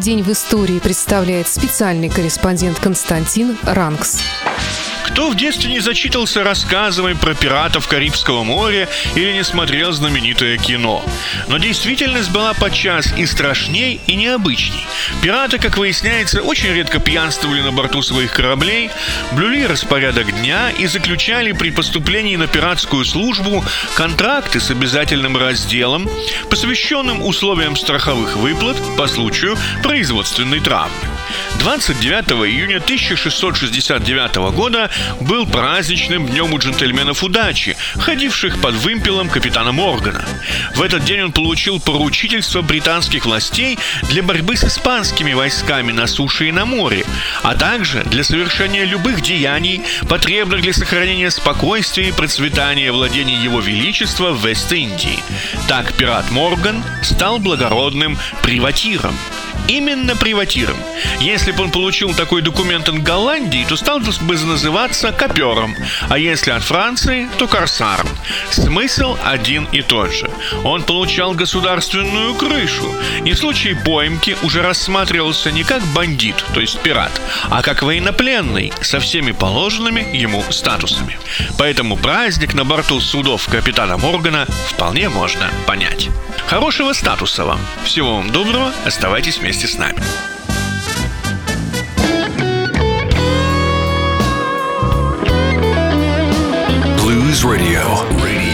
день в истории представляет специальный корреспондент Константин Ранкс. Кто в детстве не зачитался рассказами про пиратов Карибского моря или не смотрел знаменитое кино? Но действительность была подчас и страшней, и необычней. Пираты, как выясняется, очень редко пьянствовали на борту своих кораблей, блюли распорядок дня и заключали при поступлении на пиратскую службу контракты с обязательным разделом, посвященным условиям страховых выплат по случаю производственной травмы. 29 июня 1669 года был праздничным днем у джентльменов удачи, ходивших под вымпелом капитана Моргана. В этот день он получил поручительство британских властей для борьбы с испанскими войсками на суше и на море, а также для совершения любых деяний, потребных для сохранения спокойствия и процветания владений Его Величества в Вест-Индии. Так пират Морган стал благородным приватиром. Именно приватиром. Если бы он получил такой документ от Голландии, то стал бы называться копером, а если от Франции, то корсаром. Смысл один и тот же. Он получал государственную крышу и в случае поимки уже рассматривался не как бандит, то есть пират, а как военнопленный со всеми положенными ему статусами. Поэтому праздник на борту судов капитана Моргана вполне можно понять. Хорошего статуса вам. Всего вам доброго. Оставайтесь вместе с нами. Blues Radio.